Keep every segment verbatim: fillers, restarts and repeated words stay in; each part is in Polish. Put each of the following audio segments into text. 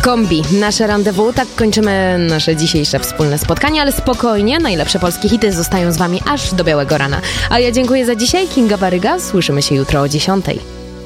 Kombi, nasze rendezvous. Tak kończymy nasze dzisiejsze wspólne spotkanie, ale spokojnie, najlepsze polskie hity zostają z wami aż do białego rana. A ja dziękuję za dzisiaj, Kinga Baryga. Słyszymy się jutro o dziesiątej.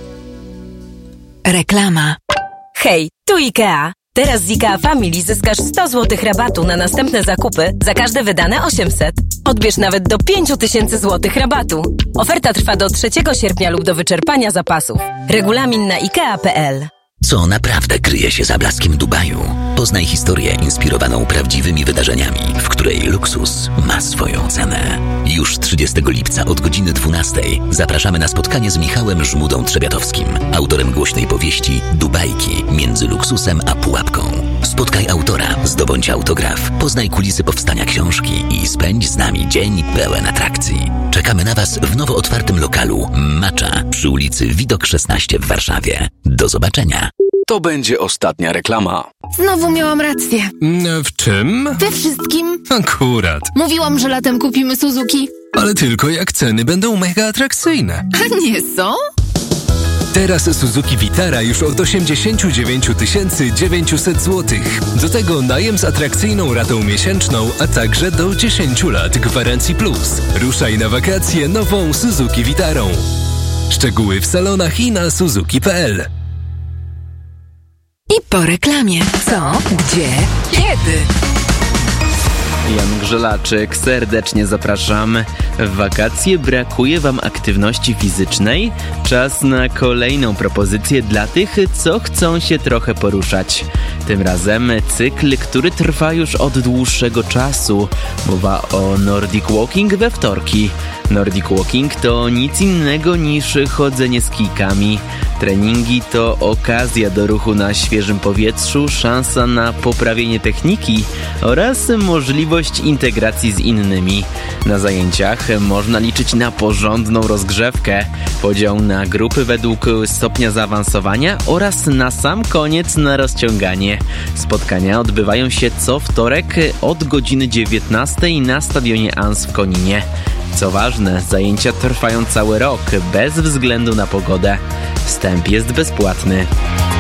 Reklama. Hej, tu IKEA. Teraz z IKEA Family zyskasz sto złotych rabatu na następne zakupy za każde wydane osiemset. Odbierz nawet do pięć tysięcy złotych rabatu. Oferta trwa do trzeciego sierpnia lub do wyczerpania zapasów. Regulamin na ikea kropka pe el. Co naprawdę kryje się za blaskiem Dubaju? Poznaj historię inspirowaną prawdziwymi wydarzeniami, w której luksus ma swoją cenę. Już trzydziestego lipca od godziny dwunastej zapraszamy na spotkanie z Michałem Żmudą-Trzebiatowskim, autorem głośnej powieści Dubajki między luksusem a pułapką. Spotkaj autora, zdobądź autograf, poznaj kulisy powstania książki i spędź z nami dzień pełen atrakcji. Czekamy na Was w nowo otwartym lokalu Macza przy ulicy Widok szesnaście w Warszawie. Do zobaczenia. To będzie ostatnia reklama. Znowu miałam rację. W czym? We wszystkim. Akurat. Mówiłam, że latem kupimy Suzuki. Ale tylko jak ceny będą mega atrakcyjne. A nie są? Teraz Suzuki Vitara już od osiemdziesiąt dziewięć tysięcy dziewięćset złotych. Do tego najem z atrakcyjną ratą miesięczną, a także do dziesięć lat gwarancji plus. Ruszaj na wakacje nową Suzuki Vitarą. Szczegóły w salonach i na suzuki kropka pe el. I po reklamie. Co? Gdzie? Kiedy? Jan Grzelaczyk, serdecznie zapraszam. W wakacje brakuje Wam aktywności fizycznej? Czas na kolejną propozycję dla tych, co chcą się trochę poruszać. Tym razem cykl, który trwa już od dłuższego czasu. Mowa o Nordic Walking we wtorki. Nordic Walking to nic innego niż chodzenie z kijkami. Treningi to okazja do ruchu na świeżym powietrzu, szansa na poprawienie techniki oraz możliwość integracji z innymi. Na zajęciach można liczyć na porządną rozgrzewkę, podział na grupy według stopnia zaawansowania oraz na sam koniec na rozciąganie. Spotkania odbywają się co wtorek od godziny dziewiętnastej na stadionie Ans w Koninie. Co ważne, zajęcia trwają cały rok, bez względu na pogodę. Wstęp jest bezpłatny.